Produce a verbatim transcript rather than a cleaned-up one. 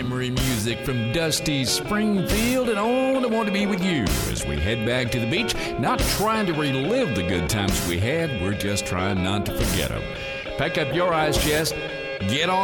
memory music from dusty Springfield and on I Want to Be With You as we head back to the beach, not trying to relive the good times we had, we're just trying not to forget them. Pack up your ice chest, get on